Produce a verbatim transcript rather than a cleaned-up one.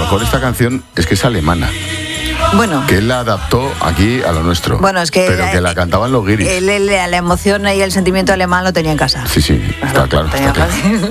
mejor esta canción es que es alemana. Bueno. Que él la adaptó aquí a lo nuestro. Bueno, es que... Pero que la cantaban los guiris. Él, él, la emoción y el sentimiento alemán lo tenía en casa. Sí, sí, está claro. Está claro.